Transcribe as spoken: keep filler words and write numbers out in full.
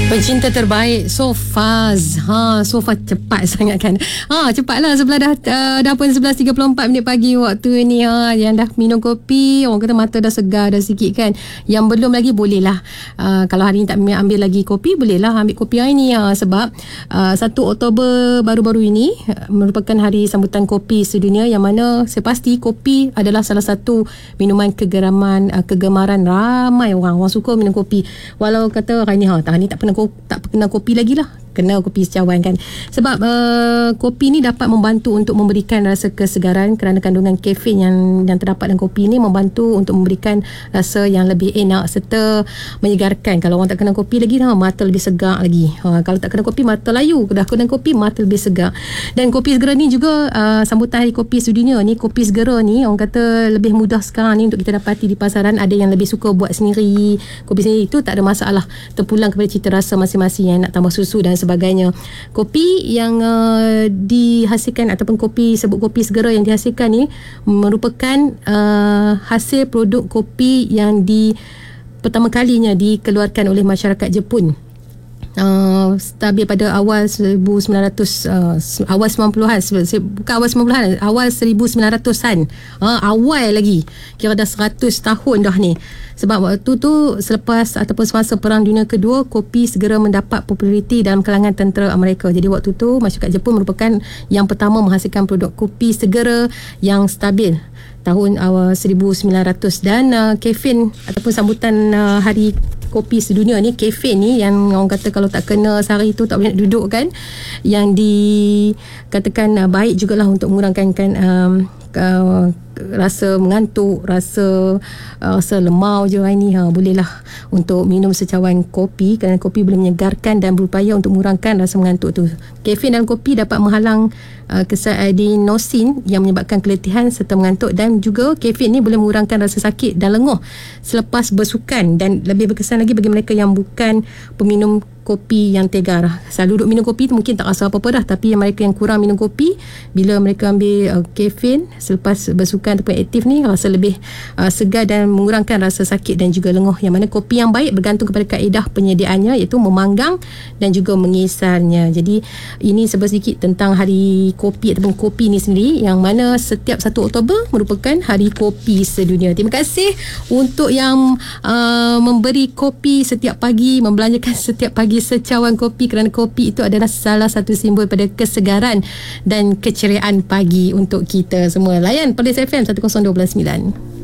Pencinta terbaik so fast. Ha, so far cepat sangat kan. Ha, cepatlah sebelah dah uh, dah pun sebelas tiga puluh empat minit pagi waktu ni. Ha, yang dah minum kopi, orang kata mata dah segar dah sikit kan. Yang belum lagi bolehlah. Uh, kalau hari ni tak ambil lagi kopi, bolehlah ambil kopi hari ni. Ha, sebab uh, satu Oktober baru-baru ini uh, merupakan hari sambutan kopi sedunia, yang mana saya pasti kopi adalah salah satu minuman kegemaran uh, kegemaran ramai orang. Orang suka minum kopi. Walau kata hari ni ha, hari ni tak pernah tak kena kopi lagi lah, kena kopi secawan kan. Sebab uh, kopi ni dapat membantu untuk memberikan rasa kesegaran, kerana kandungan kafein yang yang terdapat dalam kopi ni membantu untuk memberikan rasa yang lebih enak serta menyegarkan. Kalau orang tak kena kopi lagi dah, mata lebih segar lagi. Ha, kalau tak kena kopi, mata layu. Dah kena kopi, mata lebih segar. Dan kopi segera ni juga uh, sambutan hari kopi sedunia ni, kopi segera ni orang kata lebih mudah sekarang ni untuk kita dapati di pasaran. Ada yang lebih suka buat sendiri kopi sendiri, itu tak ada masalah, terpulang kepada cita rasa masing-masing yang nak tambah susu dan sebagainya. Kopi yang uh, dihasilkan ataupun kopi sebut kopi segera yang dihasilkan ni merupakan uh, hasil produk kopi yang di pertama kalinya dikeluarkan oleh masyarakat Jepun. Uh, stabil pada awal seribu sembilan ratus uh, awal sembilan puluhan, bukan awal sembilan puluhan, awal seribu sembilan ratusan. Uh, awal lagi, kira dah seratus tahun dah ni. Sebab waktu tu selepas ataupun semasa Perang Dunia Kedua, kopi segera mendapat populariti dalam kalangan tentera Amerika. Jadi waktu tu masyarakat Jepun merupakan yang pertama menghasilkan produk kopi segera yang stabil tahun awal seribu sembilan ratus. Dan uh, kafein ataupun sambutan uh, hari kopi sedunia ni, kafein ni yang orang kata kalau tak kena sehari tu tak boleh nak duduk kan, yang dikatakan uh, baik jugalah untuk mengurangkan kan um, uh, rasa mengantuk, rasa uh, rasa lemau je hari ni. Ha, bolehlah untuk minum secawan kopi, kerana kopi boleh menyegarkan dan berupaya untuk mengurangkan rasa mengantuk tu. Kafein dalam kopi dapat menghalang uh, kesel adenosin yang menyebabkan keletihan serta mengantuk, dan juga kafein ni boleh mengurangkan rasa sakit dan lenguh selepas bersukan. Dan lebih berkesan lagi bagi mereka yang bukan peminum kopi yang tegar. Selalu duduk minum kopi tu mungkin tak rasa apa-apa dah, tapi mereka yang kurang minum kopi, bila mereka ambil uh, kafein selepas bersukan ataupun aktif ni, rasa lebih uh, segar dan mengurangkan rasa sakit dan juga lenguh. Yang mana kopi yang baik bergantung kepada kaedah penyediaannya, iaitu memanggang dan juga mengisarnya. Jadi ini sedikit tentang hari kopi ataupun kopi ni sendiri, yang mana setiap satu Oktober merupakan hari kopi sedunia. Terima kasih untuk yang uh, memberi kopi setiap pagi, membelanjakan setiap pagi secawan kopi, kerana kopi itu adalah salah satu simbol pada kesegaran dan keceriaan pagi untuk kita semua. Layan Perlis F M seratus dua puluh sembilan.